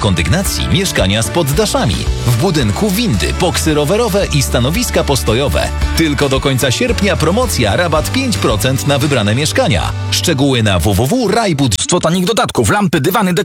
kondygnacji mieszkania z poddaszami. W budynku windy, boksy rowerowe i stanowiska postojowe. Tylko do końca sierpnia promocja rabat 5% na wybrane mieszkania. Szczegóły na www.rajbud. Tanich dodatków, lampy, dywany,